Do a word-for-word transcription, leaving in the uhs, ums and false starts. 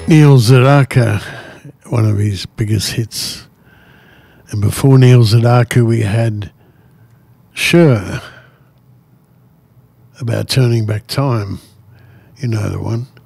Neil Sedaka, one of his biggest hits. And before Neil Sedaka, we had Sure, About Turning Back Time. You know the one.